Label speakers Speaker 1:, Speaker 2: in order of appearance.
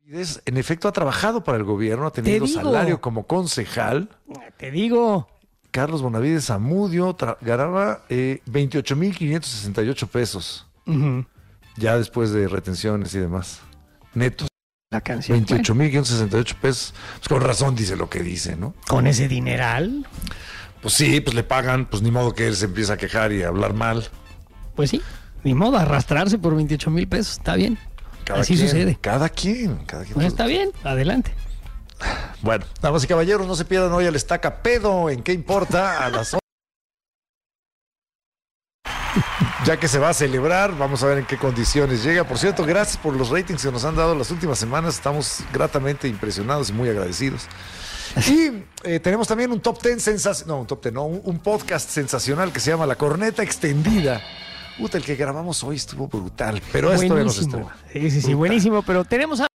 Speaker 1: En efecto, ha trabajado para el gobierno, ha tenido salario como concejal.
Speaker 2: Te digo.
Speaker 1: Carlos Bonavides Zamudio ganaba 28,568 pesos. Ya después de retenciones y demás. Netos.
Speaker 2: La canción.
Speaker 1: 28,568 pesos. Pues con razón dice lo que dice, ¿no?
Speaker 2: Con ese dineral.
Speaker 1: Pues sí, pues le pagan, pues ni modo que él se empiece a quejar y a hablar mal.
Speaker 2: Pues sí, ni modo, arrastrarse por 28,000 pesos, está bien. Así sucede.
Speaker 1: Cada quien.
Speaker 2: Pues está bien, adelante.
Speaker 1: Bueno, damas y caballeros, no se pierdan hoy el Estaca Pedo, ¿en qué importa? A las 8. Ya que se va a celebrar, vamos a ver en qué condiciones llega. Por cierto, gracias por los ratings que nos han dado las últimas semanas. Estamos gratamente impresionados y muy agradecidos. Y tenemos también un top 10 un podcast sensacional que se llama La Corneta Extendida. El que grabamos hoy estuvo brutal, pero esto ya nos estrena.
Speaker 2: Sí, buenísimo. Pero tenemos